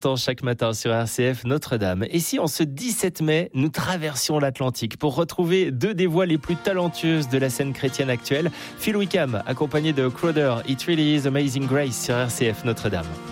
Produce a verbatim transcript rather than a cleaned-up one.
Chaque matin sur R C F Notre-Dame. Et si en ce dix-sept mai, nous traversions l'Atlantique pour retrouver deux des voix les plus talentueuses de la scène chrétienne actuelle, Phil Wickham, accompagné de Crowder, It Really Is Amazing Grace sur R C F Notre-Dame.